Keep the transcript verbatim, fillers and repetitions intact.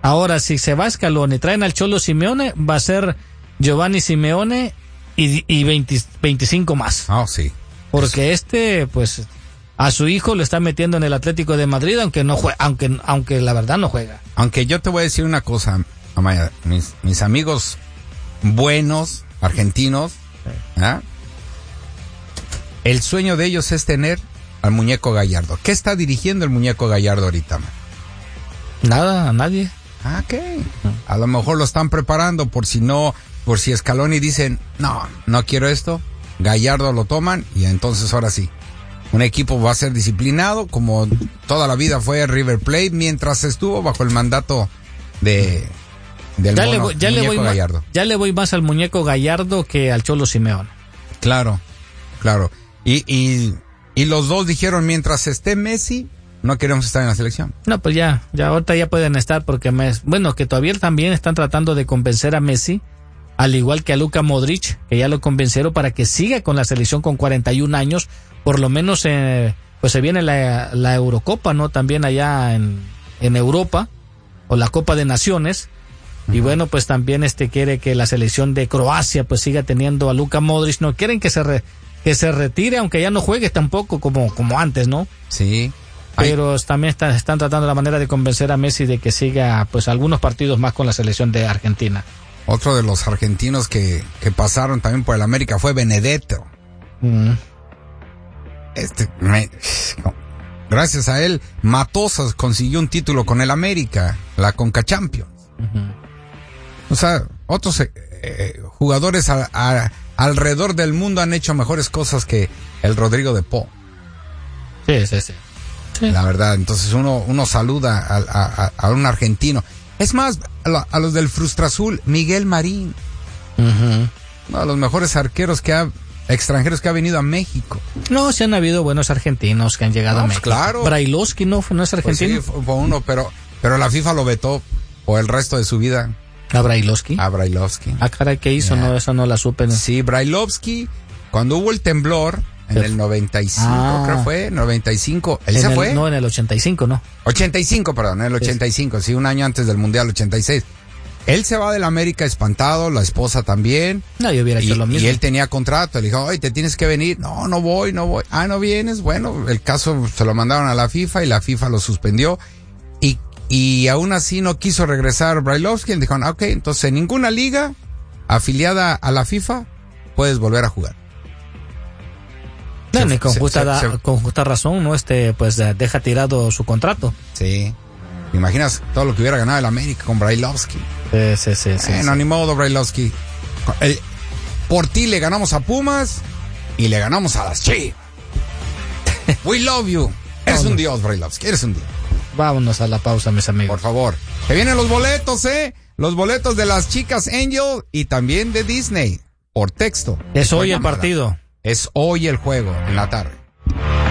Ahora, si se va Scaloni y traen al Cholo Simeone, va a ser Giovanni Simeone y, y veinte, veinticinco más. Ah, oh, sí. Porque Eso. este, pues, a su hijo lo está metiendo en el Atlético de Madrid, aunque no juega, aunque, aunque la verdad no juega. Aunque yo te voy a decir una cosa, Amaya, mis, mis amigos buenos, argentinos, ¿ah? El sueño de ellos es tener al muñeco Gallardo. ¿Qué está dirigiendo el muñeco Gallardo ahorita, man? Nada, a nadie. Ah, ¿qué? A lo mejor lo están preparando por si no, por si Scaloni dicen, no, no quiero esto, Gallardo lo toman y entonces ahora sí. Un equipo va a ser disciplinado como toda la vida fue River Plate mientras estuvo bajo el mandato de del ya mono, le voy, ya le voy Gallardo. Más, ya le voy más al muñeco Gallardo que al Cholo Simeone. Claro, claro. Y, y, y los dos dijeron, mientras esté Messi, no queremos estar en la selección. No, pues ya, ya ahorita ya pueden estar porque, me, bueno, que todavía también están tratando de convencer a Messi, al igual que a Luka Modric, que ya lo convencieron para que siga con la selección con cuarenta y un años, por lo menos, eh, pues se viene la, la Eurocopa, ¿no? También allá en, en Europa, o la Copa de Naciones, uh-huh. Y bueno, pues también este quiere que la selección de Croacia pues siga teniendo a Luka Modric, no quieren que se re, que se retire, aunque ya no juegue tampoco como, como antes, ¿no? Sí. Pero también está, están tratando la manera de convencer a Messi de que siga pues algunos partidos más con la selección de Argentina. Otro de los argentinos que, que pasaron también por el América fue Benedetto. Mm. Este, me, gracias a él, Matosas consiguió un título con el América, la Conca Champions. Uh-huh. O sea, otros eh, jugadores a, a, alrededor del mundo han hecho mejores cosas que el Rodrigo de Po. Sí, sí, sí. Sí. La verdad, entonces uno uno saluda a, a, a un argentino. Es más, a, la, a los del Frustrazul, Miguel Marín. Uh-huh. Uno de los mejores arqueros que ha, extranjeros que ha venido a México. No, sí han habido buenos argentinos que han llegado no, a México. Claro. Brailovsky no, no es argentino. Pues sí, fue uno, pero, pero la FIFA lo vetó por el resto de su vida. ¿A Brailovsky? A Brailovsky. Ah, caray, ¿qué hizo? Yeah. No, eso no la supe. ¿No? Sí, Brailovsky, cuando hubo el temblor, en el noventa y cinco, ah, creo fue, noventa y cinco. ¿Él se el, fue? No, en el ochenta y cinco, ¿no? ochenta y cinco, perdón, en el ochenta y cinco, sí, sí un año antes del Mundial, ochenta y seis. Él se va del América espantado, la esposa también. No, yo hubiera y, hecho lo mismo. Y él tenía contrato, le dijo, oye, te tienes que venir. No, no voy, no voy. Ah, ¿no vienes? Bueno, el caso se lo mandaron a la FIFA y la FIFA lo suspendió. Y, y aún así no quiso regresar Brailovsky. Le dijeron, ah, ok, entonces en ninguna liga afiliada a la FIFA puedes volver a jugar. No, ni con, justa da, se, con justa razón, ¿no? Este, pues deja tirado su contrato. Sí. ¿Te imaginas todo lo que hubiera ganado el América con Brailovsky? Sí, sí, sí. sí, eh, no, sí. ni modo, Brailovsky. El, por ti le ganamos a Pumas y le ganamos a las Chivas. We love you. Eres un dios, Brailovsky, eres un dios. Vámonos a la pausa, mis amigos. Por favor. Que vienen los boletos, ¿eh? Los boletos de las chicas Angel y también de Disney. Por texto. Es hoy el partido. Es hoy el juego, en la tarde.